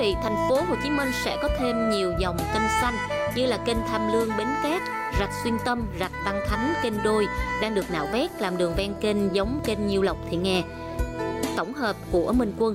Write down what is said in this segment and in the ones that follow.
vị, thành phố Hồ Chí Minh sẽ có thêm nhiều dòng kênh xanh như là kênh Tham Lương Bến Cát, rạch Xuyên Tâm, rạch Văn Thánh, kênh Đôi đang được nạo vét làm đường ven kênh giống kênh Nhiêu Lộc, Thị Nghè. Tổng hợp của Minh Quân.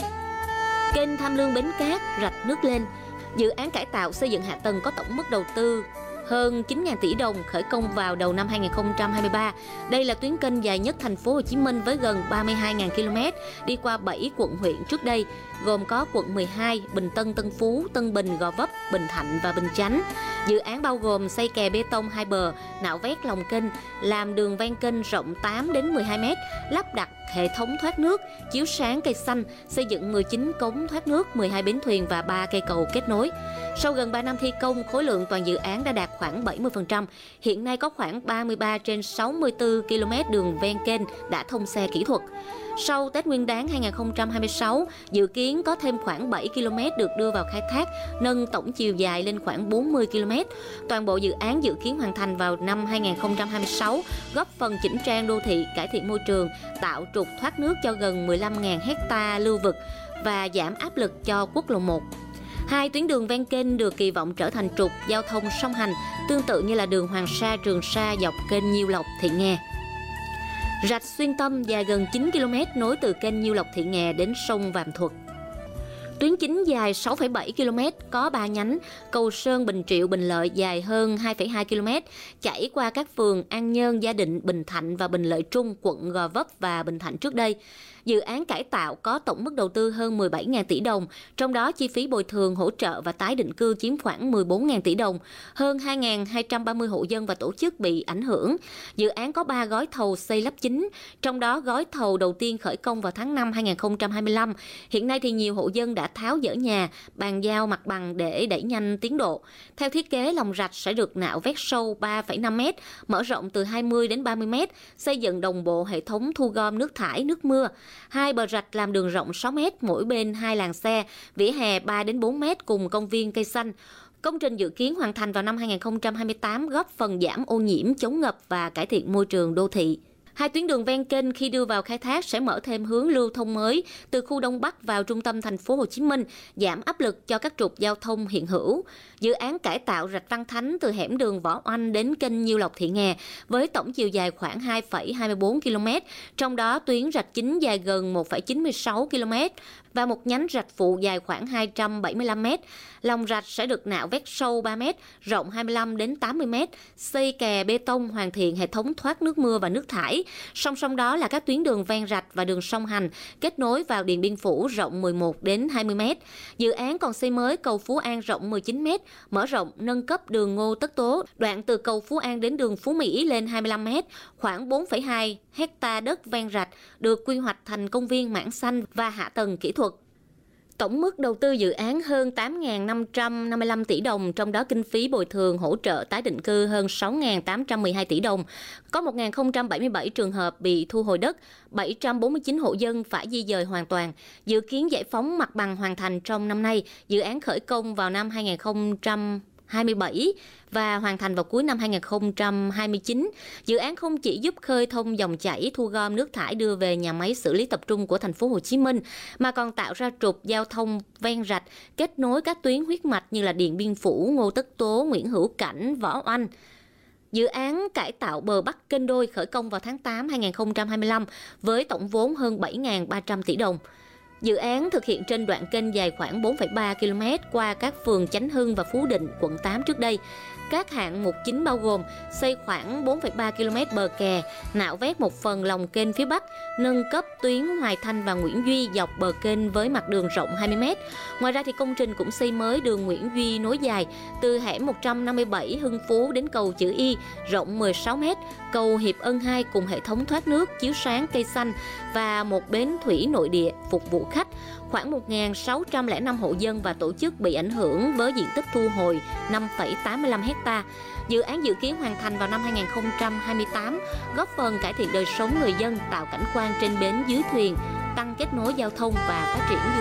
Kênh Tham Lương Bến Cát, rạch nước lên. Dự án cải tạo xây dựng hạ tầng có tổng mức đầu tư hơn 9.000 tỷ đồng, khởi công vào đầu năm 2023. Đây là tuyến kênh dài nhất thành phố Hồ Chí Minh với gần 32.000 km, đi qua 7 quận huyện trước đây, gồm có quận 12, Bình Tân, Tân Phú, Tân Bình, Gò Vấp, Bình Thạnh và Bình Chánh. Dự án bao gồm xây kè bê tông hai bờ, nạo vét lòng kênh, làm đường ven kênh rộng 8 đến 12 m, lắp đặt hệ thống thoát nước, chiếu sáng cây xanh, xây dựng 19 cống thoát nước, 12 bến thuyền và 3 cây cầu kết nối. Sau gần 3 năm thi công, khối lượng toàn dự án đã đạt khoảng 70%. Hiện nay có khoảng 33 trên 64 km đường ven kênh đã thông xe kỹ thuật. Sau Tết Nguyên đán 2026, dự kiến có thêm khoảng 7 km được đưa vào khai thác, nâng tổng chiều dài lên khoảng 40 km. Toàn bộ dự án dự kiến hoàn thành vào năm 2026, góp phần chỉnh trang đô thị, cải thiện môi trường, tạo trục thoát nước cho gần 15.000 hecta lưu vực và giảm áp lực cho quốc lộ 1. Hai tuyến đường ven kênh được kỳ vọng trở thành trục giao thông song hành, tương tự như là đường Hoàng Sa, Trường Sa dọc kênh Nhiêu Lộc, Thị Nghè. Rạch Xuyên Tâm dài gần 9 km nối từ kênh Nhiêu Lộc, Thị Nghè đến sông Vàm Thuật. Tuyến chính dài 6,7 km, có 3 nhánh, Cầu Sơn, Bình Triệu, Bình Lợi dài hơn 2,2 km, chảy qua các phường An Nhơn, Gia Định, Bình Thạnh và Bình Lợi Trung, quận Gò Vấp và Bình Thạnh trước đây. Dự án cải tạo có tổng mức đầu tư hơn 17.000 tỷ đồng, trong đó chi phí bồi thường, hỗ trợ và tái định cư chiếm khoảng 14.000 tỷ đồng, hơn 2.230 hộ dân và tổ chức bị ảnh hưởng. Dự án có 3 gói thầu xây lắp chính, trong đó gói thầu đầu tiên khởi công vào tháng 5 2025. Hiện nay thì nhiều hộ dân đã tháo dỡ nhà, bàn giao mặt bằng để đẩy nhanh tiến độ. Theo thiết kế, lòng rạch sẽ được nạo vét sâu 3,5 m, mở rộng từ 20 đến 30 m, xây dựng đồng bộ hệ thống thu gom nước thải, nước mưa. Hai bờ rạch làm đường rộng 6 m, mỗi bên 2 làn xe, vỉa hè 3 đến 4 m cùng công viên cây xanh. Công trình dự kiến hoàn thành vào năm 2028, góp phần giảm ô nhiễm, chống ngập và cải thiện môi trường đô thị. Hai tuyến đường ven kênh khi đưa vào khai thác sẽ mở thêm hướng lưu thông mới từ khu Đông Bắc vào trung tâm thành phố Hồ Chí Minh, giảm áp lực cho các trục giao thông hiện hữu. Dự án cải tạo rạch Văn Thánh từ hẻm đường Võ Oanh đến kênh Nhiêu Lộc, Thị Nghè với tổng chiều dài khoảng 2,24 km, trong đó tuyến rạch chính dài gần 1,96 km và một nhánh rạch phụ dài khoảng 275 m. Lòng rạch sẽ được nạo vét sâu 3 m, rộng 25 đến 80 m, xây kè bê tông, hoàn thiện hệ thống thoát nước mưa và nước thải. Song song đó là các tuyến đường ven rạch và đường song hành kết nối vào Điện Biên Phủ rộng 11 đến 20 m. Dự án còn xây mới cầu Phú An rộng 19 m, mở rộng nâng cấp đường Ngô Tất Tố, đoạn từ cầu Phú An đến đường Phú Mỹ lên 25 m, khoảng 4,2 hecta đất ven rạch được quy hoạch thành công viên mảng xanh và hạ tầng kỹ thuật. Tổng mức đầu tư dự án hơn 8.555 tỷ đồng, trong đó kinh phí bồi thường, hỗ trợ tái định cư hơn 6.812 tỷ đồng. Có 1.077 trường hợp bị thu hồi đất, 749 hộ dân phải di dời hoàn toàn. Dự kiến giải phóng mặt bằng hoàn thành trong năm nay, dự án khởi công vào năm 2027 và hoàn thành vào cuối năm 2029. Dự án không chỉ giúp khơi thông dòng chảy, thu gom nước thải đưa về nhà máy xử lý tập trung của thành phố Hồ Chí Minh, mà còn tạo ra trục giao thông ven rạch kết nối các tuyến huyết mạch như là Điện Biên Phủ, Ngô Tất Tố, Nguyễn Hữu Cảnh, Võ Oanh. Dự án cải tạo bờ Bắc kênh Đôi khởi công vào tháng 8 2025 với tổng vốn hơn 7.300 tỷ đồng. Dự án thực hiện trên đoạn kênh dài khoảng 4,3 km qua các phường Chánh Hưng và Phú Định, quận 8 trước đây. Các hạng mục chính bao gồm xây khoảng 4,3 km bờ kè, nạo vét một phần lòng kênh phía Bắc, nâng cấp tuyến Hoài Thanh và Nguyễn Duy dọc bờ kênh với mặt đường rộng 20 m. Ngoài ra thì công trình cũng xây mới đường Nguyễn Duy nối dài từ hẻm 157 Hưng Phú đến cầu Chữ Y rộng 16 m, cầu Hiệp Ân 2 cùng hệ thống thoát nước, chiếu sáng cây xanh và một bến thủy nội địa phục vụ khách. Khoảng 1.605 hộ dân và tổ chức bị ảnh hưởng với diện tích thu hồi 5,85 hecta. Dự án dự kiến hoàn thành vào năm 2028, góp phần cải thiện đời sống người dân, tạo cảnh quan trên bến dưới thuyền, tăng kết nối giao thông và phát triển du lịch.